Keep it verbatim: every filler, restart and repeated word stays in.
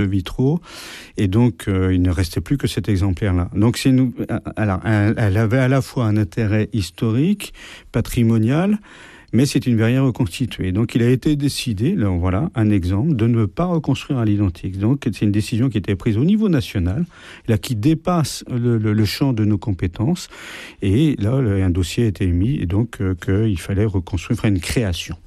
vitraux, et donc euh, il ne restait plus que cet exemplaire-là. Donc c'est une, alors, elle avait à la fois un intérêt historique, patrimonial, mais c'est une verrière reconstituée. Donc il a été décidé, là voilà un exemple, de ne pas reconstruire à l'identique. Donc c'est une décision qui a été prise au niveau national, là qui dépasse le, le, le champ de nos compétences. Et là, un dossier a été émis, et donc euh, qu'il fallait reconstruire, faire une création.